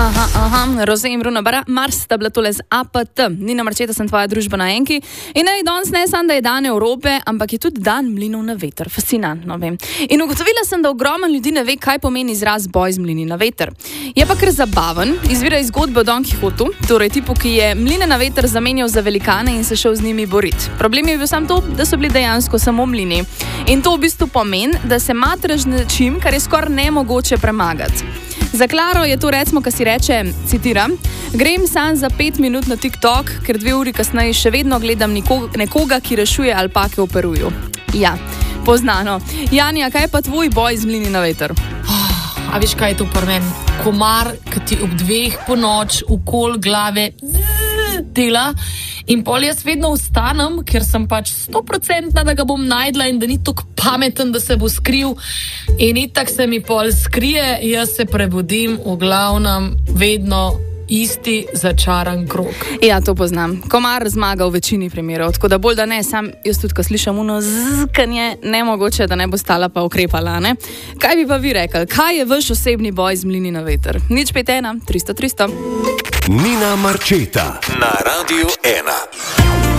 Roze in Bruno Mars sta bila tole z APT. Nina Marčeta, sem tvoja družba na enki. In danes ne samo, da je dan Evrope, ampak je tudi dan mlinov na veter. Fascinantno, vem. In ugotovila sem, da ogromno ljudi ne ve, kaj pomeni izraz boj z mlini na veter. Je pa kar zabaven, izvira iz zgodbe o Don Quixotu, torej tipu, ki je mline na veter zamenjal za velikane in se šel z njimi boriti. Problem je bil samo to, da so bili dejansko samo mlini. In to v bistvu pomeni, da se matraš nečim, kar je skoraj nemogoče premagati. Za Klaro je to recimo, ko si reče, citiram, grem sam za 5 minut na TikTok, ker 2 uri kasneje še vedno gledam nekoga, ki rešuje alpake v Peruju. Ja, poznano. Janja, kaj je pa tvoj boj z mlini na veter? A veš, kaj je to pri meni? Komar, ki ti ob 2 po noč okoli glave dela in pol jaz vedno vstanem, ker sem pač 100%, da ga bom najdla in da ni tako pameten, da se bo skril in itak se mi pol skrije, jaz se prebudim v glavnem vedno isti začaran krog. Ja, to poznam. Komar zmaga v večini primerov, tako da bolj da ne, sam jaz tudi, ko slišam ono zkanje, nemogoče, da ne bo stala pa ukrepala, ne? Kaj bi pa vi rekli? Kaj je vaš osebni boj z mlini na veter? 051 300 300. Nina Marčeta na Radiu 1.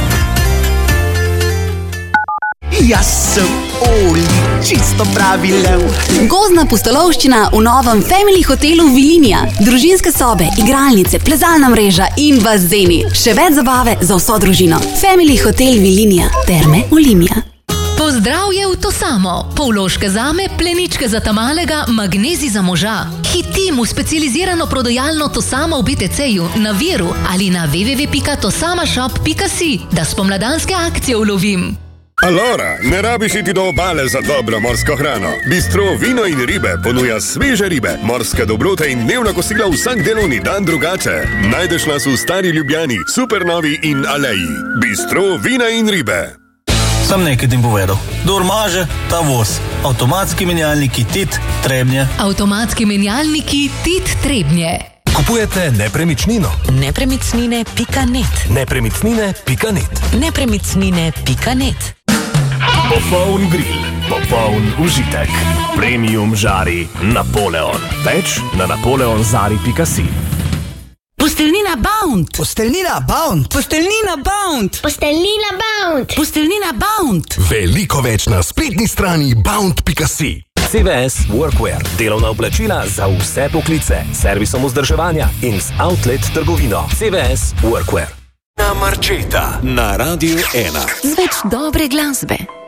Jaz sem Oli, čisto pravi lev. Gozdna pustolovščina v novem Family hotelu Vilinija. Družinske sobe, igralnice, plezalna mreža in bazeni. Še več zabave za vso družino. Family hotel Vilinija. Terme Olimia. Pozdrav je v to samo. Pavloške zame, pleničke za tamalega, magnezi za moža. Hitim v specializirano prodajalno To samo v BTC-ju, na Viru ali na www.tosamashop.si, da spomladanske akcije ulovim. Alora, ne rabiš iti do obale za dobro morsko hrano. Bistro Vino in ribe ponuja sveže ribe, morske dobrote in dnevna kosila vsak delovni dan drugače. Najdeš nas v Stari Ljubljani, Supernovi in Aleji. Bistro Vina in ribe. Sam nekaj ti povedal. Kdor maže, ta voz. Avtomatski menjalniki TIT Trebnje. Avtomatski menjalniki TIT Trebnje. Kupujete nepremičnino? Nepremičnine.net. Nepremičnine.net. Nepremičnine.net. Popoln grill, popoln užitek. Premium žari Napoleon. Več na napoleonzari.si. Posteljnina Bound. Posteljnina Bound. Posteljnina Bound. Posteljnina Bound. Posteljnina Bound. Veliko več na spletni strani bound.si. CVS Workwear. Delovna oblačila za vse poklice. Servisom vzdrževanja in z outlet trgovino. CVS Workwear. Nina Marčeta na Radiu 1. Z več dobre glasbe.